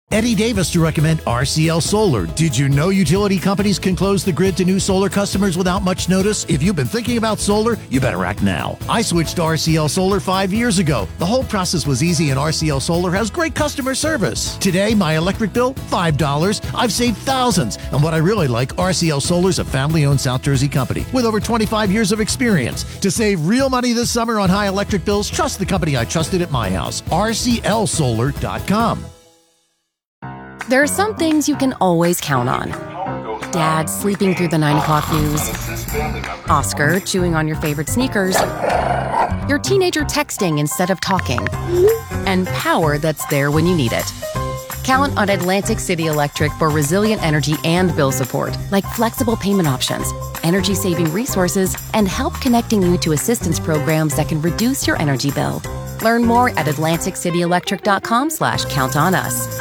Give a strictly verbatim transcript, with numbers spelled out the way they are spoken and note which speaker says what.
Speaker 1: Eddie Davis to recommend R C L Solar. Did you know utility companies can close the grid to new solar customers without much notice? If you've been thinking about solar, you better act now. I switched to R C L Solar five years ago. The whole process was easy and R C L Solar has great customer service. Today, my electric bill, five dollars. I've saved thousands. And what I really like, R C L Solar's a family-owned South Jersey company with over twenty-five years of experience. To save real money this summer on high electric bills, trust the company I trusted at my house, R C L solar dot com.
Speaker 2: There are some things you can always count on. Dad sleeping through the nine o'clock news. Oscar chewing on your favorite sneakers. Your teenager texting instead of talking. And power that's there when you need it. Count on Atlantic City Electric for resilient energy and bill support, like flexible payment options, energy-saving resources, and help connecting you to assistance programs that can reduce your energy bill. Learn more at atlantic city electric dot com slash count on us.